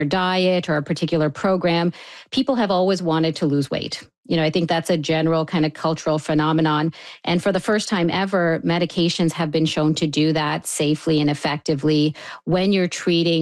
diet or a particular program, people have always wanted to lose weight. I think that's a general kind of cultural phenomenon. And for the first time ever, medications have been shown to do that safely and effectively when you're treating